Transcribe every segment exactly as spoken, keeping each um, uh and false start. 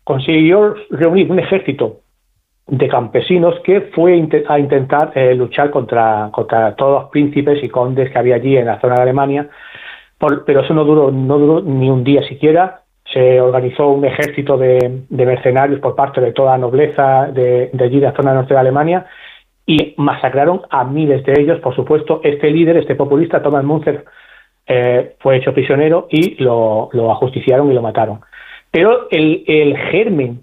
consiguió reunir un ejército de campesinos que fue a intentar eh, luchar contra, contra todos los príncipes y condes que había allí en la zona de Alemania, por, pero eso no duró, no duró ni un día siquiera. Se organizó un ejército de, de mercenarios por parte de toda la nobleza de, de allí, de la zona norte de Alemania, y masacraron a miles de ellos. Por supuesto, este líder, este populista, Thomas Müntzer, eh, fue hecho prisionero y lo, lo ajusticiaron y lo mataron. Pero el, el germen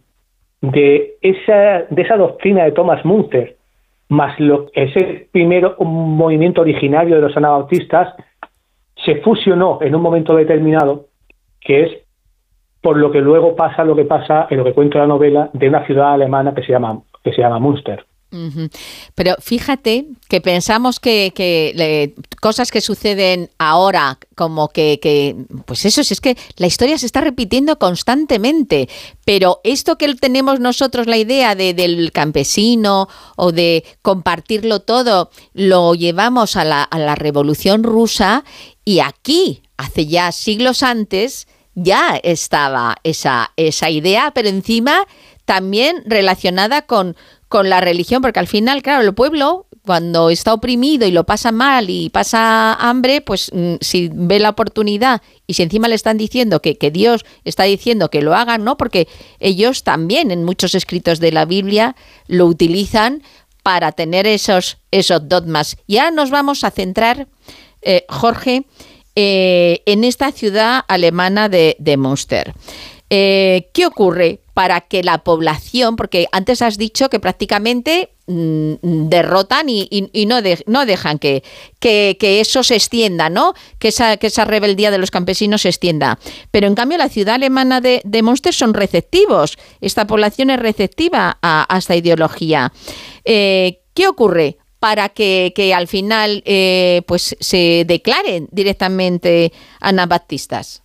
de esa, de esa doctrina de Thomas Müntzer, más lo, ese primero un movimiento originario de los anabaptistas, se fusionó en un momento determinado, que es por lo que luego pasa lo que pasa en lo que cuento la novela de una ciudad alemana que se llama, que se llama Münster. Uh-huh. Pero fíjate que pensamos que, que le, cosas que suceden ahora, como que, que, pues eso, si es que la historia se está repitiendo constantemente, pero esto que tenemos nosotros, la idea de, del campesino o de compartirlo todo, lo llevamos a la, a la Revolución Rusa, y aquí, hace ya siglos antes, ya estaba esa, esa idea, pero encima también relacionada con con la religión, porque al final, claro, el pueblo, cuando está oprimido y lo pasa mal y pasa hambre, pues si ve la oportunidad y si encima le están diciendo que, que Dios está diciendo que lo hagan, ¿no? Porque ellos también en muchos escritos de la Biblia lo utilizan para tener esos, esos dogmas. Ya nos vamos a centrar, eh, Jorge, eh, en esta ciudad alemana de, de Münster. Eh, ¿Qué ocurre para que la población, porque antes has dicho que prácticamente mmm, derrotan y, y, y no, de, no dejan que, que, que eso se extienda, ¿no? Que esa, que esa rebeldía de los campesinos se extienda. Pero en cambio la ciudad alemana de, de Münster son receptivos. Esta población es receptiva a, a esta ideología. Eh, ¿Qué ocurre para que, que al final eh, pues se declaren directamente anabaptistas?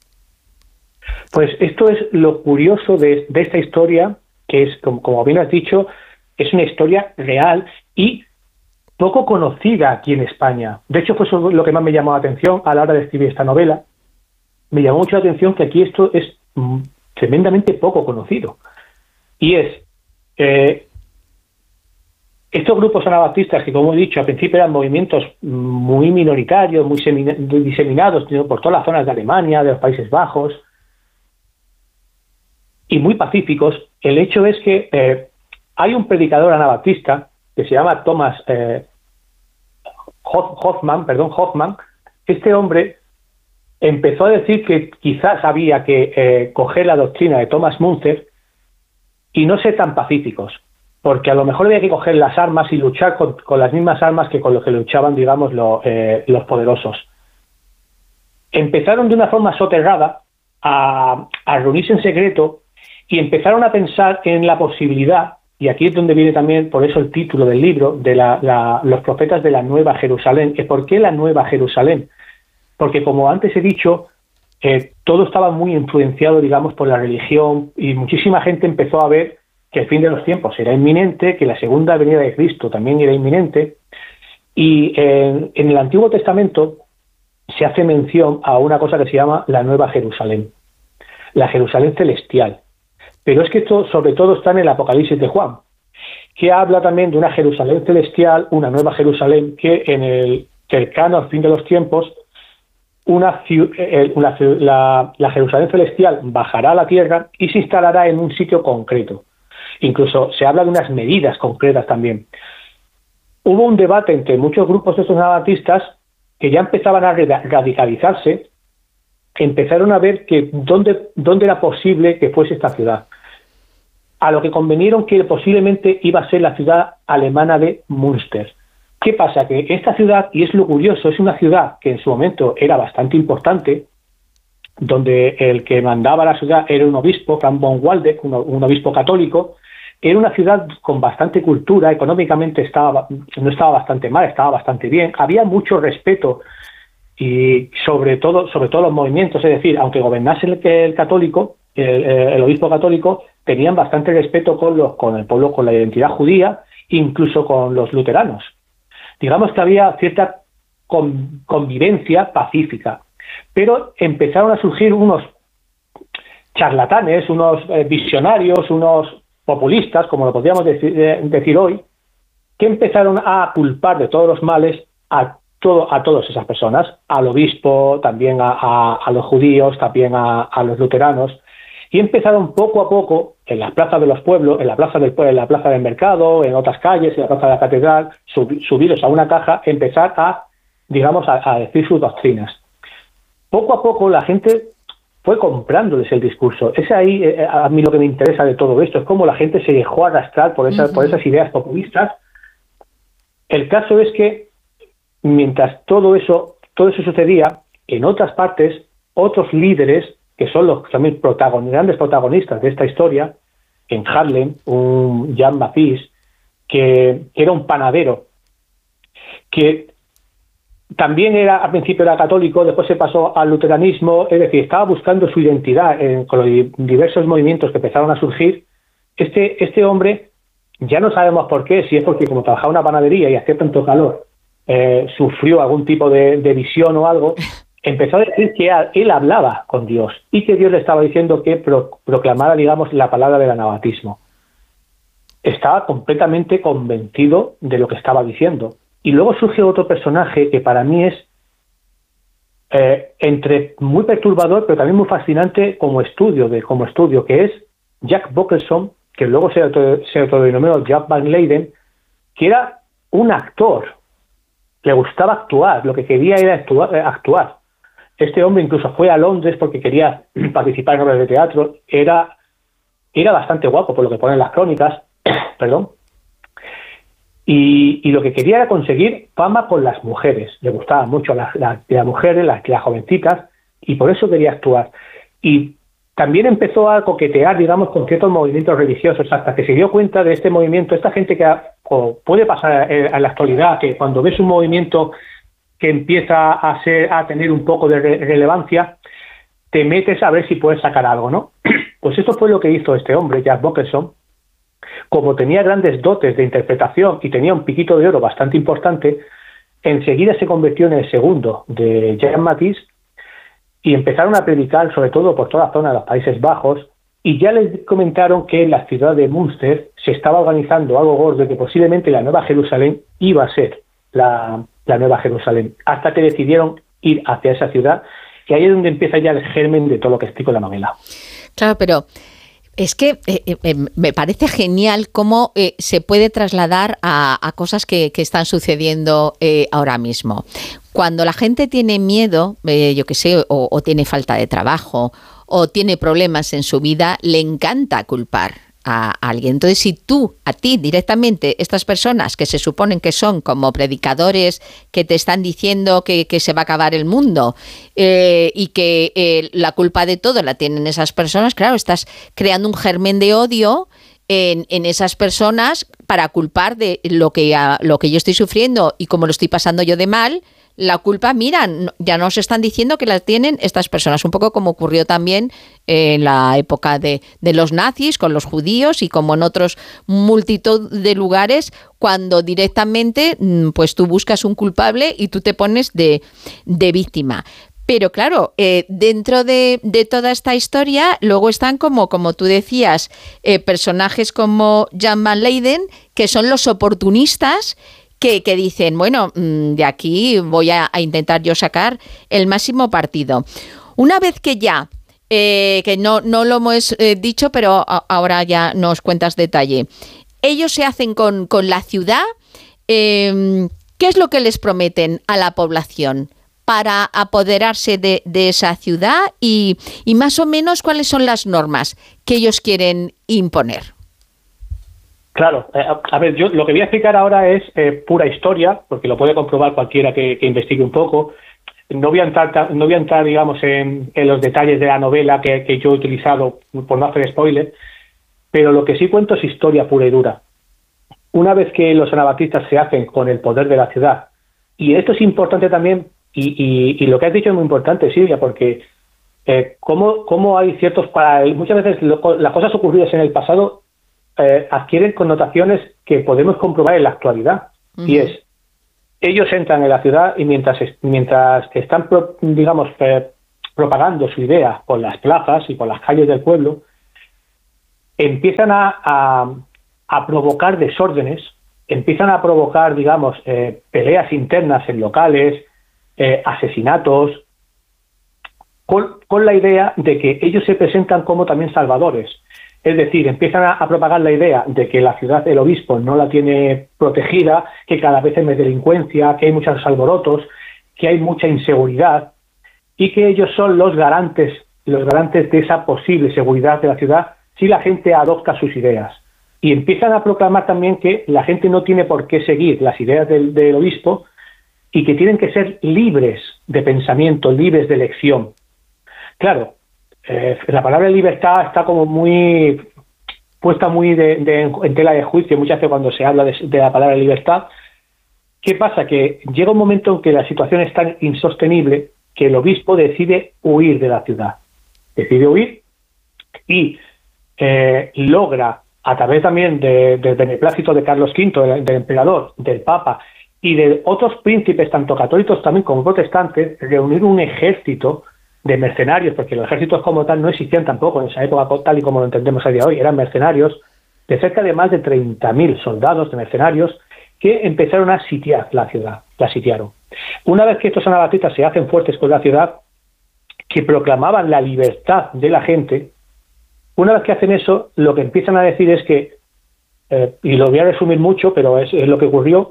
Pues esto es lo curioso de, de esta historia, que es, como, como bien has dicho, es una historia real y poco conocida aquí en España. De hecho, fue eso lo que más me llamó la atención a la hora de escribir esta novela. Me llamó mucho la atención que aquí esto es mm, tremendamente poco conocido. Y es, eh, estos grupos anabaptistas, que como he dicho, al principio eran movimientos muy minoritarios, muy, semina, muy diseminados por todas las zonas de Alemania, de los Países Bajos, y muy pacíficos. El hecho es que eh, hay un predicador anabaptista que se llama Thomas eh, Hoffmann, perdón, Hoffmann. Este hombre empezó a decir que quizás había que eh, coger la doctrina de Thomas Müntzer y no ser tan pacíficos, porque a lo mejor había que coger las armas y luchar con, con las mismas armas que con lo que luchaban, digamos, lo, eh, los poderosos. Empezaron de una forma soterrada a, a reunirse en secreto y empezaron a pensar en la posibilidad, y aquí es donde viene también, por eso el título del libro, de la, la, los profetas de la Nueva Jerusalén. ¿Por qué la Nueva Jerusalén? Porque, como antes he dicho, eh, todo estaba muy influenciado, digamos, por la religión, y muchísima gente empezó a ver que el fin de los tiempos era inminente, que la segunda venida de Cristo también era inminente, y eh, en el Antiguo Testamento se hace mención a una cosa que se llama la Nueva Jerusalén, la Jerusalén celestial. Pero es que esto sobre todo está en el Apocalipsis de Juan, que habla también de una Jerusalén celestial, una nueva Jerusalén, que en el cercano al fin de los tiempos, una, una, la, la Jerusalén celestial bajará a la tierra y se instalará en un sitio concreto. Incluso se habla de unas medidas concretas también. Hubo un debate entre muchos grupos de estos anabaptistas que ya empezaban a radicalizarse, empezaron a ver que dónde, dónde era posible que fuese esta ciudad. A lo que convenieron que posiblemente iba a ser la ciudad alemana de Münster. ¿Qué pasa? Que esta ciudad, y es lo curioso, es una ciudad que en su momento era bastante importante, donde el que mandaba la ciudad era un obispo, Franz von Waldeck, un, un obispo católico. Era una ciudad con bastante cultura, económicamente estaba, no estaba bastante mal, estaba bastante bien, había mucho respeto y sobre todo sobre todo los movimientos, es decir, aunque gobernase el, el católico, el, el obispo católico, tenían bastante respeto con los con el pueblo, con la identidad judía, incluso con los luteranos. Digamos que había cierta con, convivencia pacífica, pero empezaron a surgir unos charlatanes, unos eh, visionarios, unos populistas, como lo podríamos decir, eh, decir hoy, que empezaron a culpar de todos los males a todo a todas esas personas, al obispo, también a, a, a los judíos, también a, a los luteranos, y empezaron poco a poco en las plazas de los pueblos, en la plaza del en la plaza del mercado, en otras calles, en la plaza de la catedral, sub, subidos a una caja, empezar a, digamos, a, a decir sus doctrinas. Poco a poco la gente fue comprándoles el discurso. Es ahí eh, a mí lo que me interesa de todo esto, es cómo la gente se dejó arrastrar por esas, uh-huh. por esas ideas populistas. El caso es que mientras todo eso, todo eso sucedía, en otras partes, otros líderes, que son los también protagon- grandes protagonistas de esta historia, en Haarlem, un Jan Matthys, que, que era un panadero, que también era, al principio era católico, después se pasó al luteranismo, es decir, estaba buscando su identidad en, con los diversos movimientos que empezaron a surgir. Este, este hombre, ya no sabemos por qué, si es porque como trabajaba en una panadería y hacía tanto calor, Eh, sufrió algún tipo de, de visión o algo, empezó a decir que él hablaba con Dios y que Dios le estaba diciendo que pro, proclamara, digamos, la palabra del anabautismo. Estaba completamente convencido de lo que estaba diciendo. Y luego surge otro personaje que para mí es eh, entre muy perturbador, pero también muy fascinante como estudio, de, como estudio, que es Jack Bockelson, que luego se, auto, se autodenominó Jack Van Leyden, que era un actor. Le gustaba actuar, lo que quería era actuar, actuar. Este hombre incluso fue a Londres porque quería participar en obras de teatro. Era, era bastante guapo, por lo que ponen las crónicas. Perdón. Y, y lo que quería era conseguir fama con las mujeres. Le gustaban mucho las, las, las mujeres, las, las jovencitas, y por eso quería actuar. Y también empezó a coquetear, digamos, con ciertos movimientos religiosos, hasta que se dio cuenta de este movimiento. Esta gente que ha, o puede pasar en la actualidad, que cuando ves un movimiento que empieza a ser a tener un poco de re- relevancia, te metes a ver si puedes sacar algo, ¿no? Pues esto fue lo que hizo este hombre, Jack Bockelson. Como tenía grandes dotes de interpretación y tenía un piquito de oro bastante importante, enseguida se convirtió en el segundo de Jan Matthys, y empezaron a predicar sobre todo por toda la zona de los Países Bajos, y ya les comentaron que en la ciudad de Münster se estaba organizando algo gordo, que posiblemente la Nueva Jerusalén iba a ser la, la Nueva Jerusalén, hasta que decidieron ir hacia esa ciudad, y ahí es donde empieza ya el germen de todo lo que explico en la novela. Claro, pero es que eh, eh, me parece genial cómo eh, se puede trasladar a, a cosas que, que están sucediendo eh, ahora mismo. Cuando la gente tiene miedo, eh, yo qué sé, o, o tiene falta de trabajo, o tiene problemas en su vida, le encanta culpar a alguien. Entonces, si tú, a ti directamente, estas personas que se suponen que son como predicadores que te están diciendo que, que se va a acabar el mundo eh, y que eh, la culpa de todo la tienen esas personas, claro, estás creando un germen de odio en, en esas personas para culpar de lo que, a, lo que yo estoy sufriendo y como lo estoy pasando yo de mal. La culpa, mira, ya nos están diciendo que la tienen estas personas, un poco como ocurrió también en la época de, de los nazis con los judíos y como en otros multitud de lugares, cuando directamente pues tú buscas un culpable y tú te pones de, de víctima. Pero claro, eh, dentro de, de toda esta historia, luego están como, como tú decías, eh, personajes como Jan Van Leyden, que son los oportunistas, Que, que dicen, bueno, de aquí voy a, a intentar yo sacar el máximo partido. Una vez que ya, eh, que no, no lo hemos eh, dicho, pero a, ahora ya nos cuentas detalle, ellos se hacen con, con la ciudad, eh, ¿qué es lo que les prometen a la población para apoderarse de, de esa ciudad y, y más o menos cuáles son las normas que ellos quieren imponer? Claro, eh, a ver, yo lo que voy a explicar ahora es eh, pura historia, porque lo puede comprobar cualquiera que, que investigue un poco. No voy a entrar, no voy a entrar digamos, en, en los detalles de la novela que, que yo he utilizado, por no hacer spoiler, pero lo que sí cuento es historia pura y dura. Una vez que los anabaptistas se hacen con el poder de la ciudad, y esto es importante también, y, y, y lo que has dicho es muy importante, Silvia, porque eh, cómo, cómo hay ciertos... para muchas veces lo, las cosas ocurridas en el pasado Eh, adquieren connotaciones que podemos comprobar en la actualidad. Uh-huh. Y es, ellos entran en la ciudad y mientras mientras están, digamos, eh, propagando su idea por las plazas y por las calles del pueblo, empiezan a, a, a provocar desórdenes, empiezan a provocar, digamos, eh, peleas internas en locales, eh, asesinatos, con, con la idea de que ellos se presentan como también salvadores. Es decir, empiezan a, a propagar la idea de que la ciudad, el obispo, no la tiene protegida, que cada vez hay más delincuencia, que hay muchos alborotos, que hay mucha inseguridad, y que ellos son los garantes, los garantes de esa posible seguridad de la ciudad si la gente adopta sus ideas. Y empiezan a proclamar también que la gente no tiene por qué seguir las ideas del, del obispo y que tienen que ser libres de pensamiento, libres de elección. Claro, eh, la palabra libertad está como muy puesta muy de, de, en tela de juicio muchas veces cuando se habla de, de la palabra libertad. ¿Qué pasa? Que llega un momento en que la situación es tan insostenible que el obispo decide huir de la ciudad. Decide huir y eh, logra, a través también de, del beneplácito de Carlos quinto, del, del emperador, del Papa y de otros príncipes, tanto católicos también como protestantes, reunir un ejército de mercenarios, porque los ejércitos como tal no existían tampoco en esa época tal y como lo entendemos a día de hoy, eran mercenarios, de cerca de más de treinta mil soldados de mercenarios que empezaron a sitiar la ciudad, la sitiaron. Una vez que estos anabatistas se hacen fuertes con la ciudad, que proclamaban la libertad de la gente, una vez que hacen eso, lo que empiezan a decir es que, eh, y lo voy a resumir mucho, pero es, es lo que ocurrió,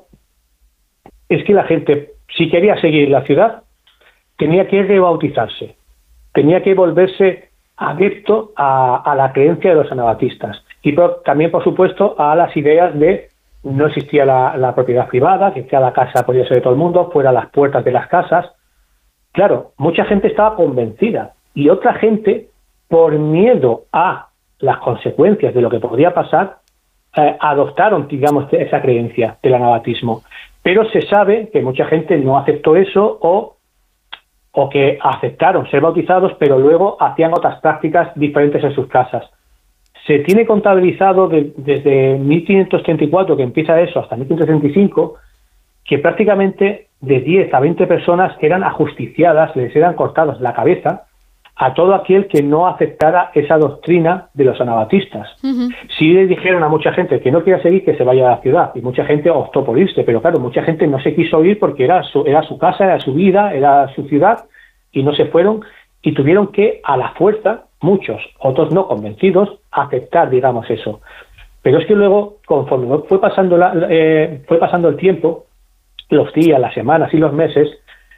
es que la gente, si quería seguir la ciudad, tenía que rebautizarse, tenía que volverse adepto a, a la creencia de los anabatistas y por, también, por supuesto, a las ideas de no existía la, la propiedad privada, que cada casa podía ser de todo el mundo, fuera las puertas de las casas. Claro, mucha gente estaba convencida y otra gente, por miedo a las consecuencias de lo que podría pasar, eh, adoptaron, digamos, esa creencia del anabatismo. Pero se sabe que mucha gente no aceptó eso o, o que aceptaron ser bautizados, pero luego hacían otras prácticas diferentes en sus casas. Se tiene contabilizado de, desde mil quinientos treinta y cuatro, que empieza eso, hasta mil quinientos treinta y cinco, que prácticamente de diez a veinte personas eran ajusticiadas, les eran cortadas la cabeza a todo aquel que no aceptara esa doctrina de los anabatistas. Uh-huh. Sí le dijeron a mucha gente que no quiera seguir, que se vaya a la ciudad, y mucha gente optó por irse, pero claro, mucha gente no se quiso ir porque era su, era su casa, era su vida, era su ciudad, y no se fueron, y tuvieron que, a la fuerza, muchos, otros no convencidos, aceptar, digamos, eso. Pero es que luego, conforme fue pasando, la, eh, fue pasando el tiempo, los días, las semanas y los meses,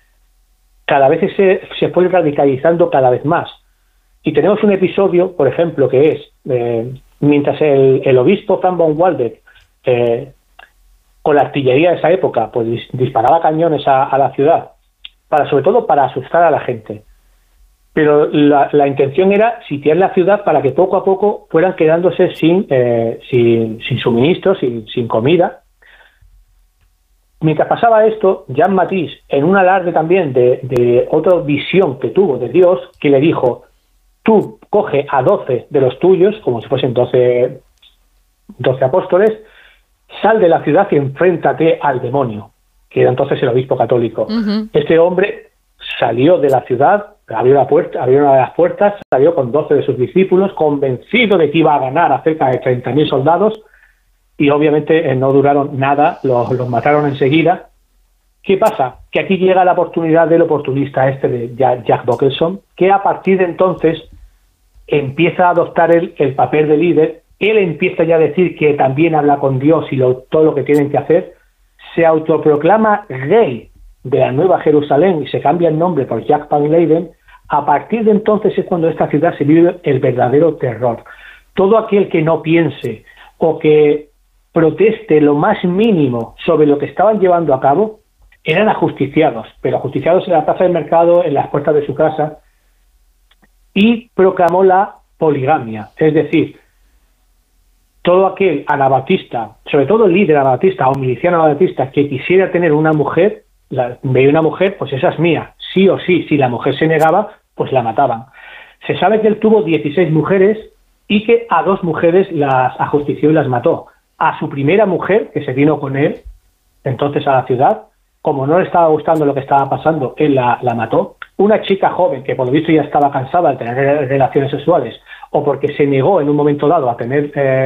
cada vez se, se fue radicalizando cada vez más. Y tenemos un episodio, por ejemplo, que es, eh, mientras el, el obispo Franz von Waldeck, eh, con la artillería de esa época, pues dis, disparaba cañones a, a la ciudad, para sobre todo para asustar a la gente. Pero la, la intención era sitiar la ciudad para que poco a poco fueran quedándose sin, eh, sin, sin suministros, sin, sin comida. Mientras pasaba esto, Jean Matisse, en un alarde también de, de otra visión que tuvo de Dios, que le dijo, tú coge a doce de los tuyos, como si fuesen doce, doce apóstoles, sal de la ciudad y enfréntate al demonio, que era entonces el obispo católico. Uh-huh. Este hombre salió de la ciudad, abrió la puerta, abrió una de las puertas, salió con doce de sus discípulos, convencido de que iba a ganar a cerca de treinta mil soldados, y obviamente eh, no duraron nada, los, los mataron enseguida. ¿Qué pasa? Que aquí llega la oportunidad del oportunista este de Jack Bockelson, que a partir de entonces empieza a adoptar el, el papel de líder. Él empieza ya a decir que también habla con Dios y lo, todo lo que tienen que hacer. Se autoproclama rey de la Nueva Jerusalén y se cambia el nombre por Jacques van Leyden. A partir de entonces es cuando esta ciudad se vive el verdadero terror. Todo aquel que no piense o que proteste lo más mínimo sobre lo que estaban llevando a cabo eran ajusticiados, pero ajusticiados en la plaza del mercado, en las puertas de su casa, y proclamó la poligamia, es decir, todo aquel anabatista, sobre todo el líder anabatista o miliciano anabatista que quisiera tener una mujer, la, veía una mujer, pues esa es mía, sí o sí, si la mujer se negaba, pues la mataban. Se sabe que él tuvo dieciséis mujeres y que a dos mujeres las ajustició y las mató. A su primera mujer, que se vino con él, entonces a la ciudad, como no le estaba gustando lo que estaba pasando, él la, la mató, una chica joven que por lo visto ya estaba cansada de tener relaciones sexuales o porque se negó en un momento dado a tener eh,